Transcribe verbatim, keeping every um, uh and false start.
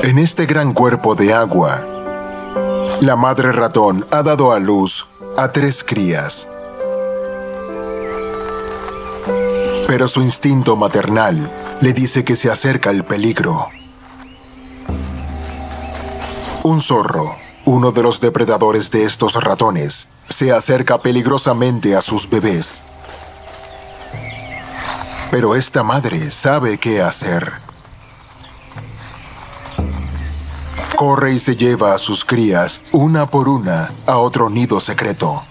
En este gran cuerpo de agua, la madre ratón ha dado a luz a tres crías. Pero su instinto maternal le dice que se acerca el peligro. Un zorro, uno de los depredadores de estos ratones, se acerca peligrosamente a sus bebés. Pero esta madre sabe qué hacer. Corre y se lleva a sus crías, una por una, a otro nido secreto.